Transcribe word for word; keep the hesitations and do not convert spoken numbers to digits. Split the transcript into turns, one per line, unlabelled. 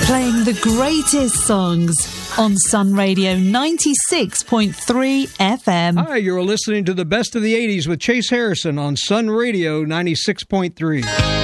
Playing the greatest songs on Sun Radio ninety-six point three F M.
Hi, you're listening to the best of the eighties with Chase Harrison on Sun Radio ninety-six point three.